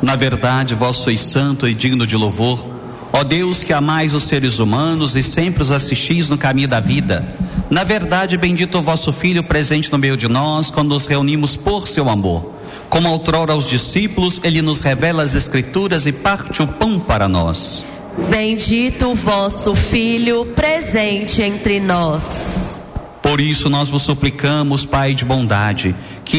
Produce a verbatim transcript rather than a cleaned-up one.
Na verdade, vós sois santo e digno de louvor, ó Deus que amais os seres humanos e sempre os assistis no caminho da vida. Na verdade, bendito o vosso Filho presente no meio de nós, quando nos reunimos por seu amor. Como outrora aos discípulos, ele nos revela as Escrituras e parte o pão para nós. Bendito o vosso Filho presente entre nós. Por isso nós vos suplicamos, Pai de bondade,